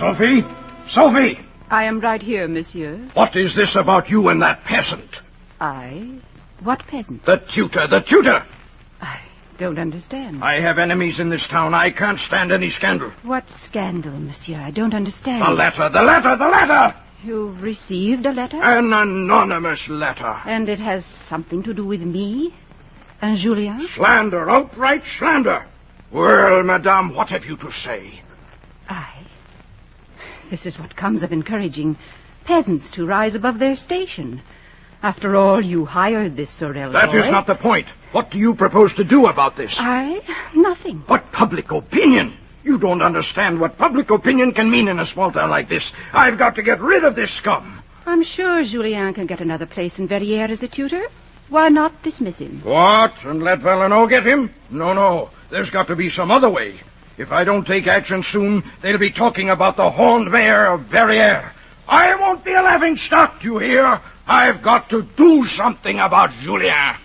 Sophie? Sophie! I am right here, monsieur. What is this about you and that peasant? I? What peasant? The tutor! I don't understand. I have enemies in this town. I can't stand any scandal. What scandal, monsieur? I don't understand. The letter! You've received a letter? An anonymous letter. And it has something to do with me? And Julien? Slander, outright slander. Well, madame, what have you to say? This is what comes of encouraging peasants to rise above their station. After all, you hired this Sorel boy. That is not the point. What do you propose to do about this? Nothing. But public opinion. You don't understand what public opinion can mean in a small town like this. I've got to get rid of this scum. I'm sure Julien can get another place in Verrières as a tutor. Why not dismiss him? What? And let Valleneau get him? No. There's got to be some other way. If I don't take action soon, they'll be talking about the horned mare of Verrières. I won't be a laughing stock, do you hear? I've got to do something about Julien.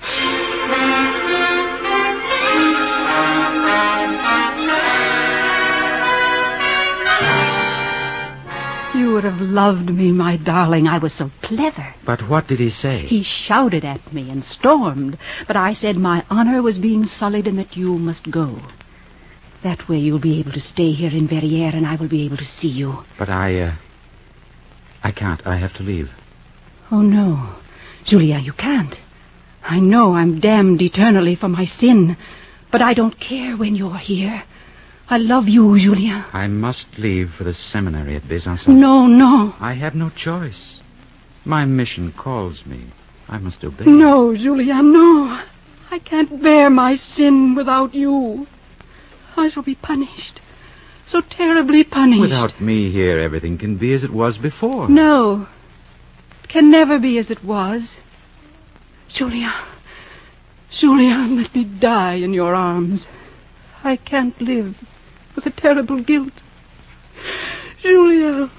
You would have loved me, my darling. I was so clever. But what did he say? He shouted at me and stormed. But I said my honor was being sullied and that you must go. That way you'll be able to stay here in Verrières and I will be able to see you. But I can't. I have to leave. Oh, no. Julien, you can't. I know I'm damned eternally for my sin, but I don't care when you're here. I love you, Julien. I must leave for the seminary at Besançon. No. I have no choice. My mission calls me. I must obey. No, Julien, no. I can't bear my sin without you. I shall be punished. So terribly punished. Without me here, everything can be as it was before. No. It can never be as it was. Julien, let me die in your arms. I can't live with a terrible guilt. Julien.